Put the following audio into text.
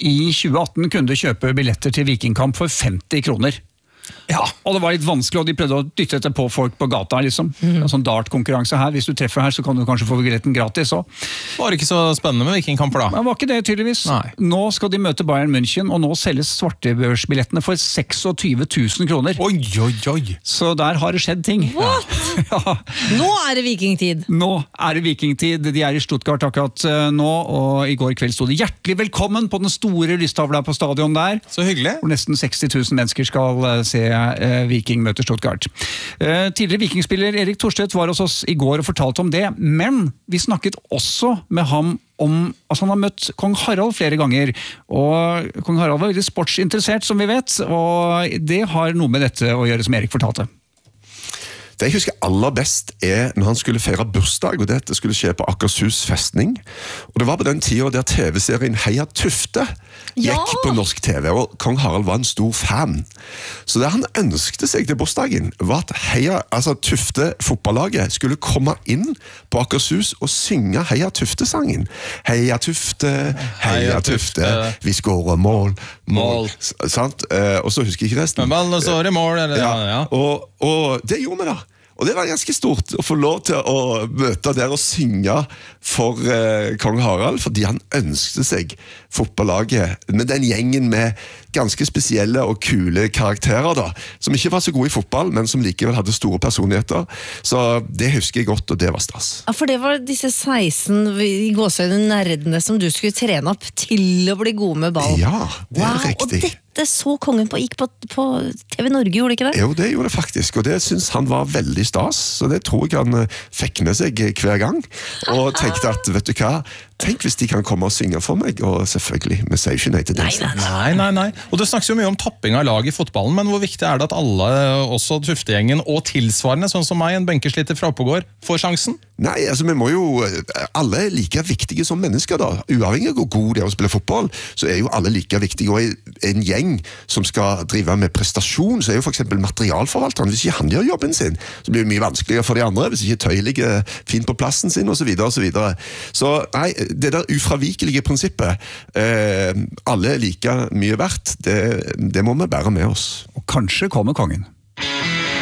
i 2018 kunne du kjøpe billetter til Vikingkamp for 50 kroner. Ja, og det var litt vanskelig, og de prøvde å dytte det på folk på gata, liksom. En sånn dart-konkurranse her. Hvis du treffer her, så kan du kanskje få billetten gratis også. Var det ikke så spennende med Vikingkamper da? Det var ikke det, tydeligvis. Nei. Nå skal de møte Bayern München, og nå selges svartebørsbillettene for 26 000 kroner. Oi, oi, oi. Så der har det skjedd ting. What? Ja. Nå det vikingtid. Nå det vikingtid. De i Stuttgart akkurat nå, og i går kveld stod de hjertelig velkommen på den store lystavla på stadion der. Så hyggelig. Hvor nesten 60 000 mennesker skal se Viking møter Stuttgart. Tidligere vikingspiller Erik Thorstvedt var hos oss i går og fortalte om det, men vi snakket også med ham om at han har møtt kong Harald flere ganger, og kong Harald var veldig sportsinteressert, som vi vet, og det har noe med dette å gjøre, som Erik fortalte. Det jeg husker aller best når han skulle feire bursdag, og dette skulle skje på Akershus festning. Og det var på den tiden der TV-serien Heia Tufte gikk på norsk TV, og kong Harald var en stor fan. Så det han ønskte seg til bursdagen var at Tufte fotballaget skulle komme inn på Akershus og synge Heia Tufte-sangen. Heia Tufte, vi skårer mål. Sant? Og så husker jeg ikke resten. Men ballen står i mål, eller? Ja. Og det gjorde vi da. Og det var ganske stort å få lov til å møte der og synge for kong Harald, fordi han ønsket seg fotballaget med den gjengen med ganske spesielle og kule karakterer da, som ikke var så gode i fotball, men som likevel hadde store personligheter. Så det husker jeg godt, og det var stas. Ja, for det var disse 16 i gåsøyne nerdene som du skulle trene opp til å bli gode med ball. Ja, det riktig. Og dette så kongen gikk på TV Norge, gjorde det ikke det? Jo, det gjorde det faktisk, og det synes han var veldig stas, så det tror jeg han fikk med seg hver gang, og tenkte at, vet du hva, tenk hvis de kan komme og synge for meg, og selvfølgelig, vi sier ikke nei til det. Nei. Og det snakkes jo mye om tapping av lag i fotballen, men hvor viktig det at alle, også Tuftegjengen og tilsvarende, sånn som meg, en benkesliter fra Oppegård, får sjansen? Nei, vi må jo, alle like viktige som mennesker da, uavhengig av hvor god de er å spille fotball, så jo alle like viktige, og en gjeng som skal drive med prestasjon, så jo for eksempel materialforvalteren, hvis ikke han gjør jobben sin, så blir det mye vanskeligere for de andre, hvis ikke Tøy ligger fint på plassen sin, og så videre, og så videre. Så nei, det der ufravikelige prinsippet, alle like mye verdt, det må vi bære med oss. Og kanskje kommer kongen.